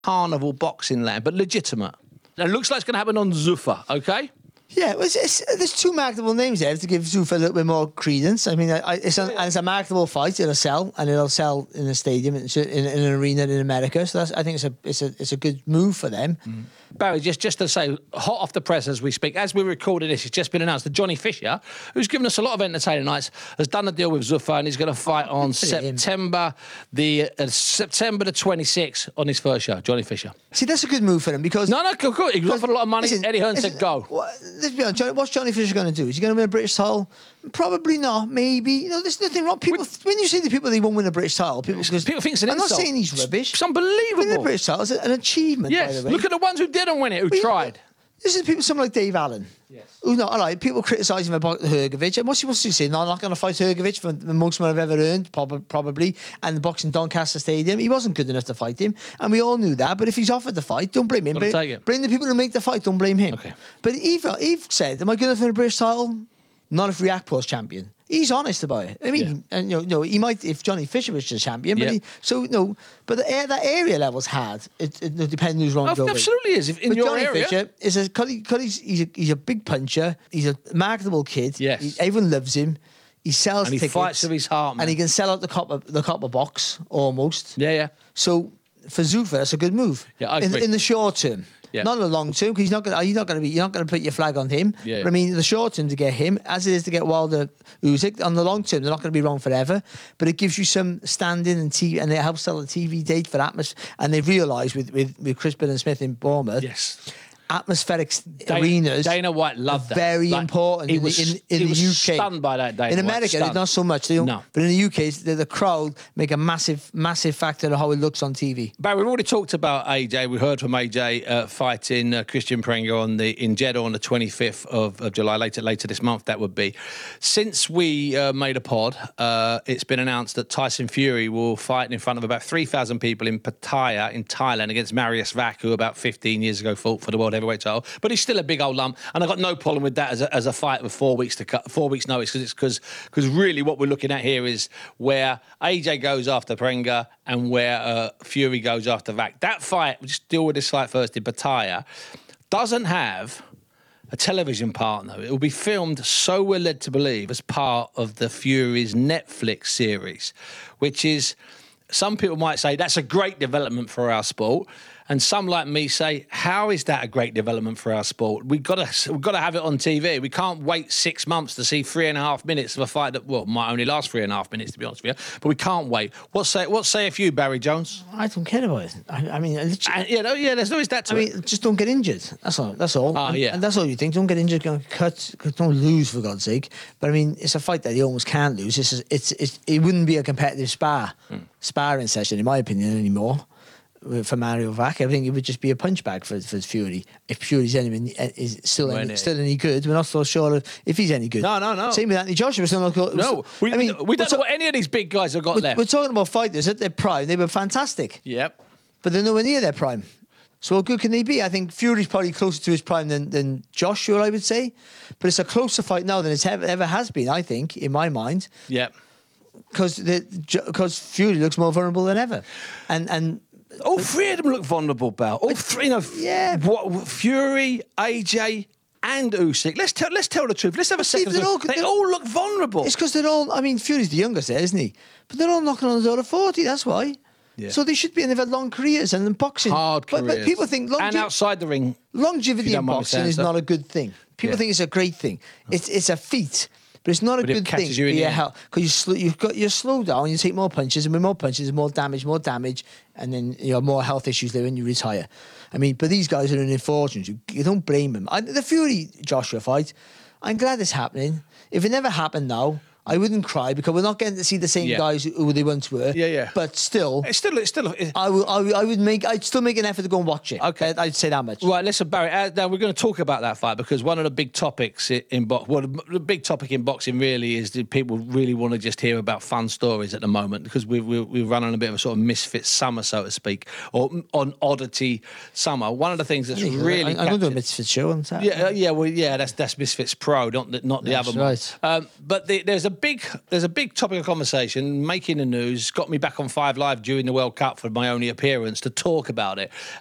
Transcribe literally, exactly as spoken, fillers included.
carnival boxing land, but legitimate. It looks like it's going to happen on Zuffa, okay? Yeah, well, it's, it's, there's two marketable names there to give Zuffa a little bit more credence. I mean, I, I, it's, a, and it's a marketable fight. It'll sell, and it'll sell in a stadium, in, in, in an arena in America. So that's, I think it's a it's a it's a good move for them. Mm. Barry, just, just to say, hot off the press as we speak, as we're recording this, it's just been announced that Johnny Fisher, who's given us a lot of entertaining nights, has done a deal with Zuffa, and he's going to fight Oh, on September the uh, September the twenty-sixth on his first show. Johnny Fisher. See, that's a good move for him because no, no, cool, cool. He offered a lot of money. Listen, Eddie Hearn listen, said go. What, let's be honest. Johnny, what's Johnny Fisher going to do? Is he going to win a British title? Probably not. Maybe. You know, there's nothing wrong. People, we, when you say to people they won't win a British title, people, people think it's an I'm insult. not saying he's rubbish. It's unbelievable. Winning a British title is an achievement. Yes. By the way. Look at the ones who didn't win it, who well, tried. This is people, someone like Dave Allen. Yes. Who's not all right. People criticise him about Hrgovic. And what's he supposed to say? No, I'm not going to fight Hrgovic for the most money I've ever earned, probably. And the boxing Doncaster Stadium, he wasn't good enough to fight him, and we all knew that. But if he's offered the fight, don't blame him. Gotta take it. Blame the people who make the fight. Don't blame him. Okay. But Eve, Eve said, "Am I good enough for a British title? Not if Riakpor's champion." He's honest about it. I mean, Yeah. and you know, no, he might if Johnny Fisher was the champion, but Yeah. he, so no, but the, air- that area level's hard. It, it, it depends who's wrong. Oh, absolutely is. If in but your Johnny area, Fisher is a cause, he, cause he's, he's a he's a big puncher. He's a marketable kid. Yes. He, everyone loves him. He sells and he tickets, fights with his heart, man. and he can sell out the copper the copper box almost. Yeah, yeah. So for Zuffa, that's a good move. Yeah, I in, agree. in the short term. Yeah. Not in the long term, because he's not going. He's not going to be. You're not going to put your flag on him. Yeah, yeah. But I mean, in the short term to get him, as it is to get Wilder, Usyk. On the long term, they're not going to be wrong forever. But it gives you some standing and T V, and it helps sell a T V date for atmosphere. And they've realised with with with Chris Billen Smith in Bournemouth, Yes. atmospheric Dana, arenas. Dana White loved that. Very Like, important he in, was, the, in, in he the was U K. stunned by that. Dana In White, America, stunned. not so much. They don't, No. But in the U K, the, the crowd make a massive, massive factor of how it looks on T V. Barry, we've already talked about A J. We heard from A J uh, fighting uh, Christian Prenga on the in Jeddah on the twenty-fifth of, of July, later later this month, that would be. Since we uh, made a pod, uh, it's been announced that Tyson Fury will fight in front of about three thousand people in Pattaya in Thailand against Marius Vac, who about fifteen years ago fought for the World Heavyweight title. But he's still a big old lump, and I've got no problem with that as a, as a fight with four weeks to cut, four weeks notice, because it's because because really what we're looking at here is where A J goes after Prenga and where uh, Fury goes after Vac. That fight, we'll just deal with this fight first, in Pattaya, doesn't have a television partner. It will be filmed, so we're led to believe, as part of the Fury's Netflix series, which is, some people might say, that's a great development for our sport. And some like me say, how is that a great development for our sport? We've got to, we've got to have it on T V. We can't wait six months to see three and a half minutes of a fight that, well, might only last three and a half minutes, to be honest with you. But we can't wait. What say, what say if you, Barry Jones? I don't care about it. I, I mean, I literally, And, yeah, no, yeah, there's always that to I it. mean, just don't get injured. That's all. That's all. Ah, and, yeah. and that's all you think. Don't get injured. Don't cut. Don't lose, for God's sake. But I mean, it's a fight that you almost can't lose. It's, it's, it's it wouldn't be a competitive spar Mm. sparring session, in my opinion, anymore. For Mario Vac, I think it would just be a punch bag for, for Fury. If Fury's any, is still When any, it- still any good, we're not so sure of if he's any good. No, no, no. Same with Anthony Joshua. Still not good. No, we, I mean, we don't we're, know what any of these big guys have got we're, left. we're talking about fighters at their prime. They were fantastic, Yep. but they're nowhere near their prime. So how good can they be? I think Fury's probably closer to his prime than, than Joshua, I would say. But it's a closer fight now than it ever, ever has been, I think, in my mind. Yep. Because because Fury looks more vulnerable than ever. And and All three of them look vulnerable, Bal. All three, you know, Yeah. what, Fury, A J, and Usyk. Let's tell, let's tell the truth. Let's have a second. they're all- they they're- all look vulnerable. it's because they're all, I mean, Fury's the youngest there, isn't he? But they're all knocking on the door of forty, that's why. Yeah. So they should be, and they've had long careers and in boxing. Hard but, careers. but people think and longe- outside the ring. longevity If you in don't mind me boxing saying is so. not a good thing. People Yeah. think it's a great thing. It's it's a feat. But it's not a But it good catches thing you in for the your end. health, because you sl- you've got you slow down, you take more punches, and with more punches, more damage, more damage, and then you have more health issues there when you retire. I mean, but these guys are in fortunes. You, you don't blame them. I, the Fury Joshua fight, I'm glad it's happening. If it never happened now, I wouldn't cry, because we're not getting to see the same Yeah. guys who, who they once were. Yeah, yeah. But still, It's still, it's still. It's, I would, I would, I would make, I'd still make an effort to go and watch it. Okay. I'd, I'd say that much. Right, listen, Barry, uh, now we're going to talk about that fight, because one of the big topics i- in box, well, the the big topic in boxing really is that people really want to just hear about fun stories at the moment, because we've, we've, we've run on a bit of a sort of misfit summer, so to speak, or on oddity summer. One of the things that's really... I'm going to do a captured- Misfits show on Saturday. Yeah, uh, yeah, well, yeah, that's that's Misfits Pro, not the, not the That's other right. one. Um, but the, there's a big there's a big topic of conversation making the news. Got me back on Five Live during the World Cup for my only appearance to talk about it.